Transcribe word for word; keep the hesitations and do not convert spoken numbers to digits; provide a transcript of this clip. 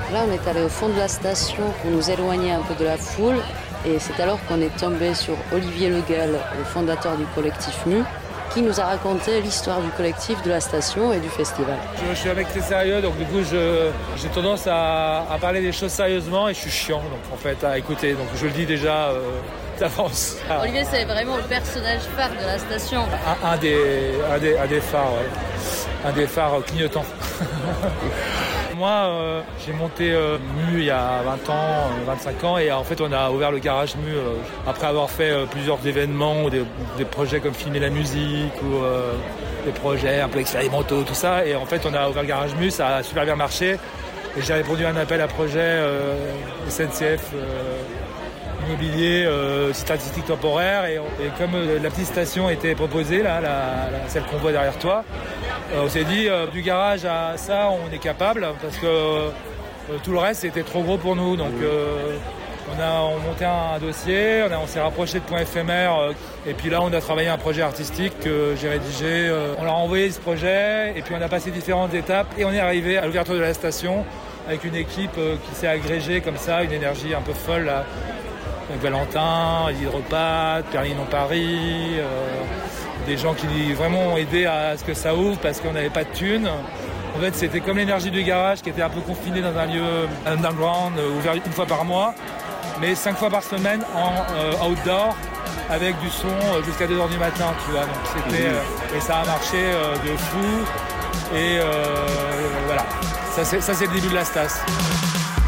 Là, on est allé au fond de la station pour nous éloigner un peu de la foule. Et c'est alors qu'on est tombé sur Olivier Le Gall, le fondateur du collectif Mu, qui nous a raconté l'histoire du collectif, de la station et du festival. Je, je suis un mec très sérieux, donc du coup je, j'ai tendance à, à parler des choses sérieusement et je suis chiant donc, en fait à écouter, donc je le dis déjà euh, d'avance. Ah. Olivier, c'est vraiment le personnage phare de la station. Un, un, des, un, des, un des phares, ouais. Un des phares clignotants. Moi, euh, j'ai monté euh, Mu il y a vingt ans, vingt-cinq ans, et en fait, on a ouvert le garage Mu euh, après avoir fait euh, plusieurs événements, ou des, des projets comme filmer la musique, ou euh, des projets un peu expérimentaux, tout ça. Et en fait, on a ouvert le garage Mu, ça a super bien marché. Et j'ai répondu à un appel à projet euh, S N C F euh, immobilier, euh, site artistique temporaire. Et, et comme euh, la petite station était proposée, là, la, la, celle qu'on voit derrière toi, on s'est dit, euh, du garage à ça, on est capable, parce que euh, tout le reste, c'était trop gros pour nous. Donc, euh, on a on monté un, un dossier, on, a, on s'est rapproché de Point Éphémère, euh, et puis là, on a travaillé un projet artistique que j'ai rédigé. Euh, on leur a envoyé ce projet, et puis on a passé différentes étapes, et on est arrivé à l'ouverture de la station avec une équipe euh, qui s'est agrégée comme ça, une énergie un peu folle, là, avec Valentin, Hydropathe, Perlinon Paris... Euh, des gens qui vraiment ont aidé à ce que ça ouvre parce qu'on n'avait pas de thunes. En fait, c'était comme l'énergie du garage qui était un peu confinée dans un lieu underground, ouvert une fois par mois, mais cinq fois par semaine en euh, outdoor, avec du son jusqu'à deux heures du matin, tu vois. Donc c'était, euh, et ça a marché euh, de fou. Et euh, voilà, ça c'est, ça c'est le début de la Stas.